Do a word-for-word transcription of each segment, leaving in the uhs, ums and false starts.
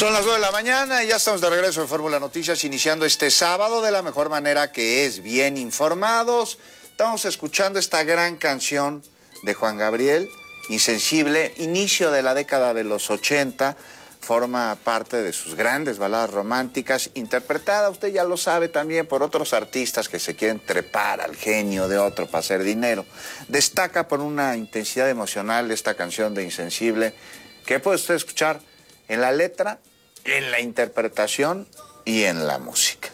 Son las nueve de la mañana y ya estamos de regreso en Fórmula Noticias, iniciando este sábado de la mejor manera, que es bien informados. Estamos escuchando esta gran canción de Juan Gabriel, Insensible, inicio de la década de los ochenta, forma parte de sus grandes baladas románticas, interpretada, usted ya lo sabe, también por otros artistas que se quieren trepar al genio de otro para hacer dinero. Destaca por una intensidad emocional esta canción de Insensible, que puede usted escuchar en la letra, en la interpretación y en la música.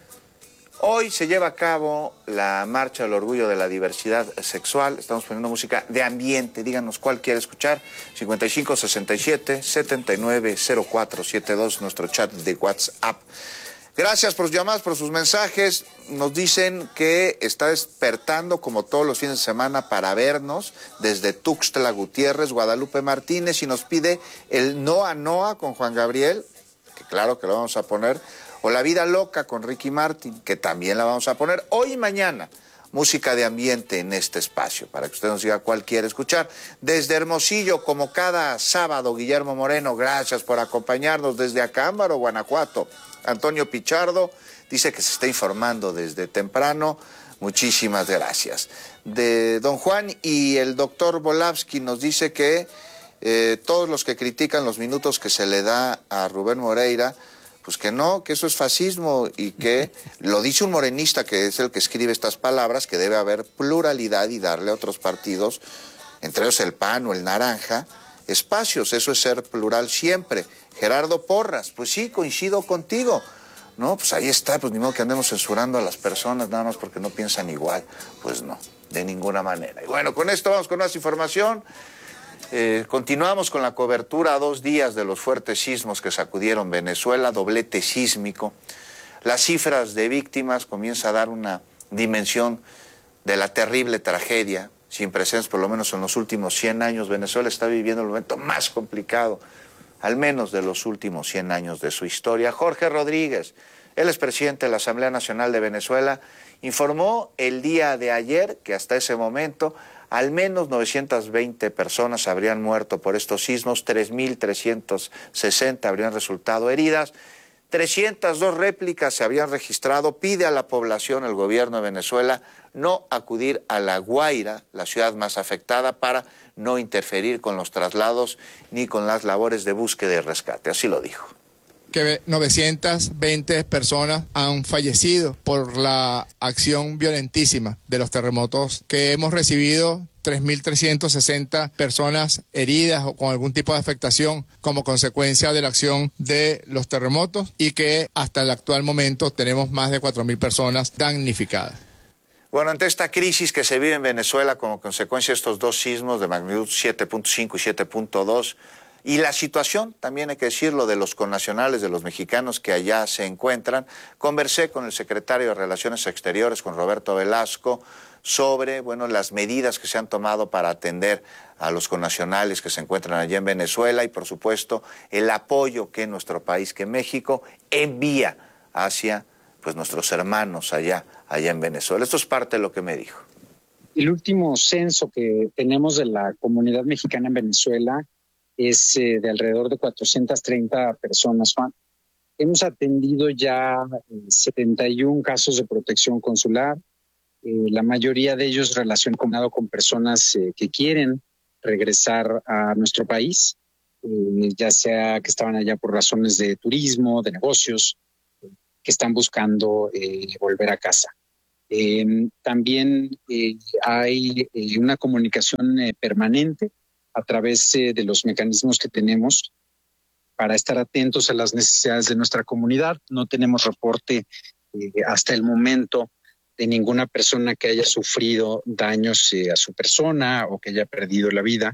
Hoy se lleva a cabo la Marcha del Orgullo de la Diversidad Sexual. Estamos poniendo música de ambiente. Díganos cuál quiere escuchar. cincuenta y cinco sesenta y siete setenta y nueve cero cuatro setenta y dos, nuestro chat de WhatsApp. Gracias por sus llamadas, por sus mensajes. Nos dicen que está despertando como todos los fines de semana para vernos desde Tuxtla Gutiérrez, Guadalupe Martínez, y nos pide el Noa Noa con Juan Gabriel, que claro que lo vamos a poner, o La Vida Loca con Ricky Martin, que también la vamos a poner hoy y mañana. Música de ambiente en este espacio, para que usted nos diga cuál quiere escuchar. Desde Hermosillo, como cada sábado, Guillermo Moreno, gracias por acompañarnos. Desde Acámbaro, Guanajuato, Antonio Pichardo dice que se está informando desde temprano. Muchísimas gracias. De Don Juan y el doctor Volavsky nos dice que eh, todos los que critican los minutos que se le da a Rubén Moreira, pues que no, que eso es fascismo, y que lo dice un morenista que es el que escribe estas palabras, que debe haber pluralidad y darle a otros partidos, entre ellos el P A N o el Naranja, espacios. Eso es ser plural siempre. Gerardo Porras, pues sí, coincido contigo. No, pues ahí está, pues ni modo que andemos censurando a las personas nada más porque no piensan igual. Pues no, de ninguna manera. Y bueno, con esto vamos con más información. Eh, continuamos con la cobertura a dos días de los fuertes sismos que sacudieron Venezuela, doblete sísmico. Las cifras de víctimas comienzan a dar una dimensión de la terrible tragedia, sin precedentes por lo menos en los últimos cien años. Venezuela está viviendo el momento más complicado, al menos de los últimos cien años de su historia. Jorge Rodríguez, él es presidente de la Asamblea Nacional de Venezuela, informó el día de ayer que hasta ese momento al menos novecientas veinte personas habrían muerto por estos sismos, tres mil trescientas sesenta habrían resultado heridas, trescientas dos réplicas se habían registrado. Pide a la población, el gobierno de Venezuela, no acudir a La Guaira, la ciudad más afectada, para no interferir con los traslados ni con las labores de búsqueda y rescate. Así lo dijo. Que novecientas veinte personas han fallecido por la acción violentísima de los terremotos, que hemos recibido tres mil trescientas sesenta personas heridas o con algún tipo de afectación como consecuencia de la acción de los terremotos, y que hasta el actual momento tenemos más de cuatro mil personas damnificadas. Bueno, ante esta crisis que se vive en Venezuela como consecuencia de estos dos sismos de magnitud siete punto cinco y siete punto dos, y la situación, también hay que decirlo, de los connacionales, de los mexicanos que allá se encuentran, conversé con el secretario de Relaciones Exteriores, con Roberto Velasco, sobre, bueno, las medidas que se han tomado para atender a los connacionales que se encuentran allá en Venezuela, y por supuesto el apoyo que nuestro país, que México, envía hacia pues nuestros hermanos allá, allá en Venezuela. Esto es parte de lo que me dijo. El último censo que tenemos de la comunidad mexicana en Venezuela es eh, de alrededor de cuatrocientas treinta personas, Juan. Hemos atendido ya eh, setenta y uno casos de protección consular, eh, la mayoría de ellos relacionados con personas eh, que quieren regresar a nuestro país, eh, ya sea que estaban allá por razones de turismo, de negocios, eh, que están buscando eh, volver a casa. Eh, también eh, hay eh, una comunicación eh, permanente a través eh, de los mecanismos que tenemos para estar atentos a las necesidades de nuestra comunidad. No tenemos reporte eh, hasta el momento de ninguna persona que haya sufrido daños eh, a su persona o que haya perdido la vida,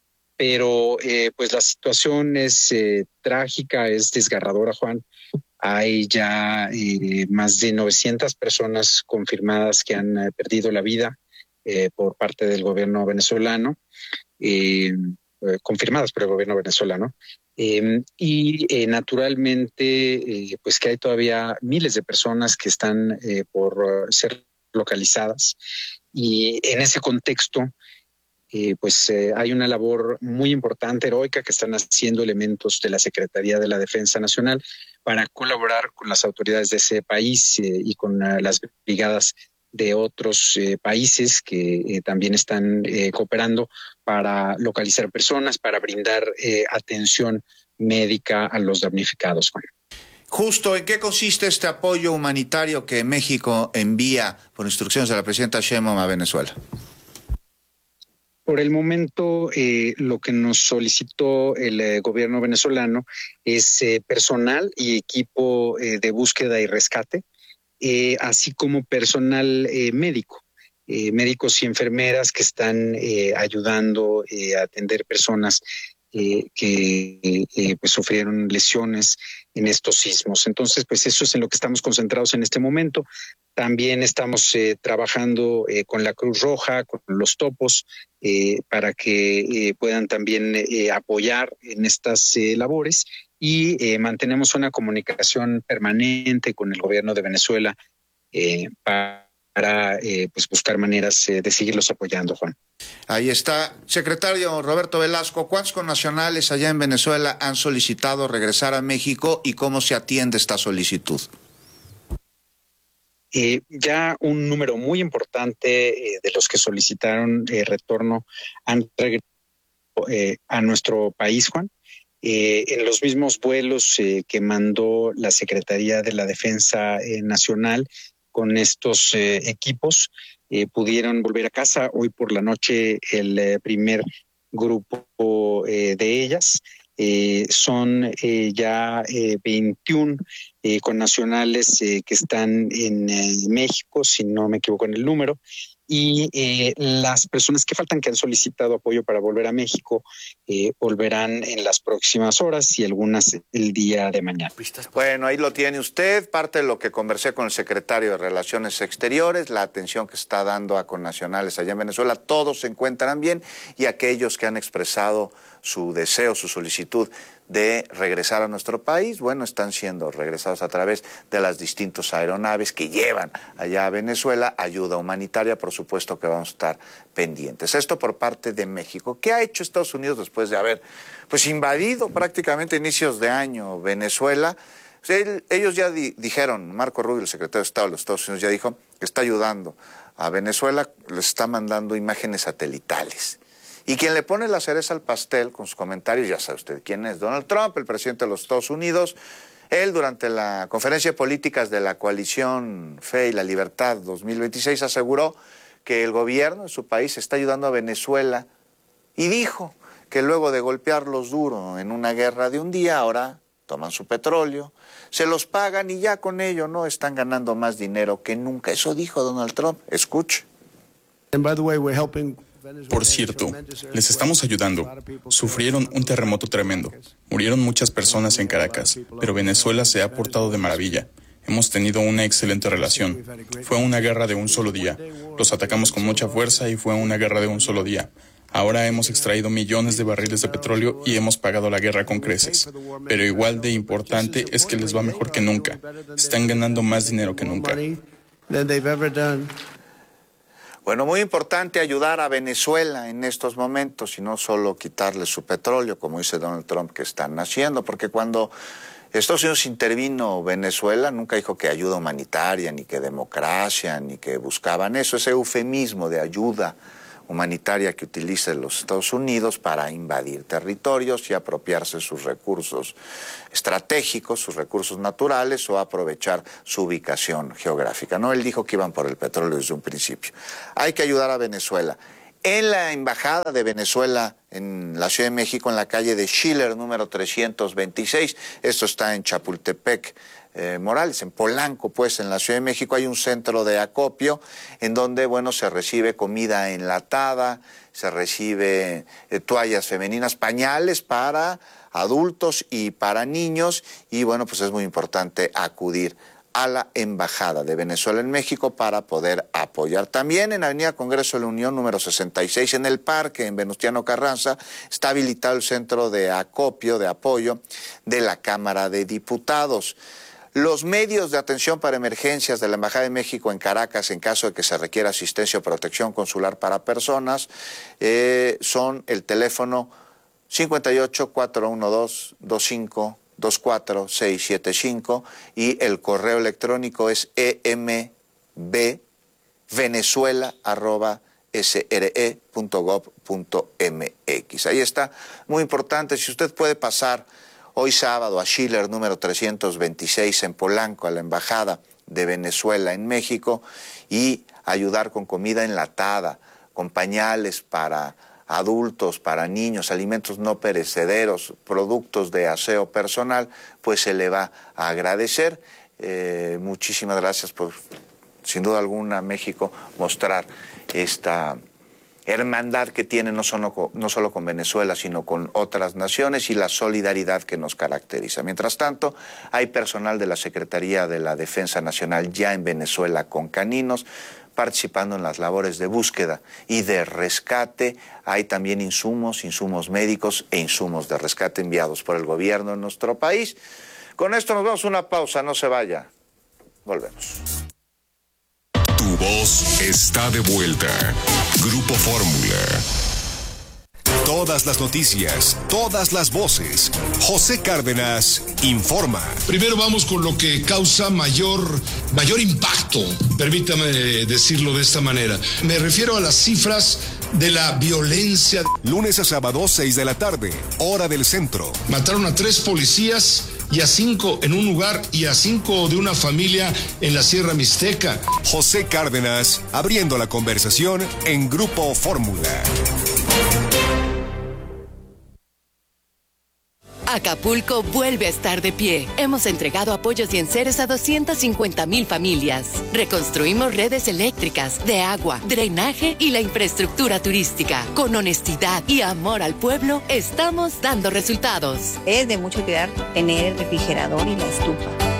pero eh, pues la situación es eh, trágica, es desgarradora, Juan. Hay ya eh, más de novecientas personas confirmadas que han eh, perdido la vida eh, por parte del gobierno venezolano. Eh, eh, confirmadas por el gobierno venezolano, eh, y eh, naturalmente eh, pues que hay todavía miles de personas que están eh, por uh, ser localizadas, y en ese contexto eh, pues eh, hay una labor muy importante, heroica, que están haciendo elementos de la Secretaría de la Defensa Nacional para colaborar con las autoridades de ese país eh, y con uh, las brigadas de otros eh, países que eh, también están eh, cooperando para localizar personas, para brindar eh, atención médica a los damnificados, Juan. Justo, ¿en qué consiste este apoyo humanitario que México envía por instrucciones de la presidenta Sheinbaum a Venezuela? Por el momento, eh, lo que nos solicitó el eh, gobierno venezolano es eh, personal y equipo eh, de búsqueda y rescate, eh, así como personal eh, médico, eh, médicos y enfermeras que están eh, ayudando eh, a atender personas eh, que eh, pues sufrieron lesiones en estos sismos. Entonces, pues eso es en lo que estamos concentrados en este momento. También estamos eh, trabajando eh, con la Cruz Roja, con los topos, eh, para que eh, puedan también eh, apoyar en estas eh, labores y eh, mantenemos una comunicación permanente con el gobierno de Venezuela eh, para, para eh, pues buscar maneras eh, de seguirlos apoyando, Juan. Ahí está. Secretario Roberto Velasco, ¿cuántos connacionales allá en Venezuela han solicitado regresar a México y cómo se atiende esta solicitud? Eh, ya un número muy importante eh, de los que solicitaron eh, retorno han regresado eh, a nuestro país, Juan. Eh, en los mismos vuelos eh, que mandó la Secretaría de la Defensa eh, Nacional con estos eh, equipos, eh, pudieron volver a casa. Hoy por la noche el eh, primer grupo eh, de ellas. Eh, son eh, ya eh, veintiún eh, connacionales eh, que están en eh, México, si no me equivoco en el número, y eh, las personas que faltan, que han solicitado apoyo para volver a México, eh, volverán en las próximas horas y algunas el día de mañana. Bueno, ahí lo tiene usted, parte de lo que conversé con el secretario de Relaciones Exteriores, la atención que está dando a connacionales allá en Venezuela, todos se encuentran bien y aquellos que han expresado su deseo, su solicitud de regresar a nuestro país, bueno, están siendo regresados a través de las distintas aeronaves que llevan allá a Venezuela ayuda humanitaria, por supuesto que vamos a estar pendientes. Esto por parte de México. ¿Qué ha hecho Estados Unidos después de haber pues invadido prácticamente a inicios de año Venezuela? Él, ellos ya di, dijeron, Marco Rubio, el secretario de Estado de los Estados Unidos, ya dijo que está ayudando a Venezuela, les está mandando imágenes satelitales. Y quien le pone la cereza al pastel con sus comentarios, ya sabe usted quién es, Donald Trump, el presidente de los Estados Unidos. Él, durante la conferencia de políticas de la coalición Fe y la Libertad dos mil veintiséis, aseguró que el gobierno de su país está ayudando a Venezuela y dijo que luego de golpearlos duro en una guerra de un día, ahora toman su petróleo, se los pagan y ya con ello no están ganando más dinero que nunca. Eso dijo Donald Trump. Escuche. And by the way, we're helping. Por cierto, les estamos ayudando. Sufrieron un terremoto tremendo. Murieron muchas personas en Caracas, pero Venezuela se ha portado de maravilla. Hemos tenido una excelente relación. Fue una guerra de un solo día. Los atacamos con mucha fuerza y fue una guerra de un solo día. Ahora hemos extraído millones de barriles de petróleo y hemos pagado la guerra con creces. Pero igual de importante es que les va mejor que nunca. Están ganando más dinero que nunca. Bueno, muy importante ayudar a Venezuela en estos momentos y no solo quitarle su petróleo, como dice Donald Trump que están haciendo, porque cuando Estados Unidos intervino Venezuela, nunca dijo que ayuda humanitaria, ni que democracia, ni que buscaban eso, ese eufemismo de ayuda humanitaria que utiliza los Estados Unidos para invadir territorios y apropiarse sus recursos estratégicos, sus recursos naturales o aprovechar su ubicación geográfica. No, él dijo que iban por el petróleo desde un principio. Hay que ayudar a Venezuela. En la embajada de Venezuela en la Ciudad de México, en la calle de Schiller, número trescientos veintiséis, esto está en Chapultepec, Eh, Morales, en Polanco, pues, en la Ciudad de México, hay un centro de acopio en donde, bueno, se recibe comida enlatada, se recibe eh, toallas femeninas, pañales para adultos y para niños, y bueno, pues es muy importante acudir a la Embajada de Venezuela en México para poder apoyar. También en Avenida Congreso de la Unión, número sesenta y seis, en el Parque, en Venustiano Carranza, está habilitado el centro de acopio, de apoyo de la Cámara de Diputados. Los medios de atención para emergencias de la Embajada de México en Caracas, en caso de que se requiera asistencia o protección consular para personas, eh, son el teléfono cincuenta y ocho, cuatrocientos doce, veinticinco, veinticuatro, seiscientos setenta y cinco y el correo electrónico es embvenezuela arroba s r e punto gov punto m x. Ahí está, muy importante, si usted puede pasar hoy sábado a Schiller número trescientos veintiséis en Polanco, a la Embajada de Venezuela en México, y ayudar con comida enlatada, con pañales para adultos, para niños, alimentos no perecederos, productos de aseo personal, pues se le va a agradecer. Eh, muchísimas gracias por, sin duda alguna, México mostrar esta hermandad que tiene no solo, no solo con Venezuela, sino con otras naciones, y la solidaridad que nos caracteriza. Mientras tanto, hay personal de la Secretaría de la Defensa Nacional ya en Venezuela con caninos, participando en las labores de búsqueda y de rescate. Hay también insumos, insumos médicos e insumos de rescate enviados por el gobierno en nuestro país. Con esto nos vamos a una pausa, no se vaya. Volvemos. Tu voz está de vuelta. Grupo Fórmula. Todas las noticias, todas las voces. José Cárdenas informa. Primero vamos con lo que causa mayor, mayor impacto, permítame decirlo de esta manera. Me refiero a las cifras de la violencia. Lunes a sábado, seis de la tarde, hora del centro. Mataron a tres policías y a cinco en un lugar y a cinco de una familia en la Sierra Mixteca. José Cárdenas, abriendo la conversación en Grupo Fórmula. Acapulco vuelve a estar de pie. Hemos entregado apoyos y enseres a doscientas cincuenta mil familias. Reconstruimos redes eléctricas, de agua, drenaje y la infraestructura turística. Con honestidad y amor al pueblo, estamos dando resultados. Es de mucho cuidar tener el refrigerador y la estufa.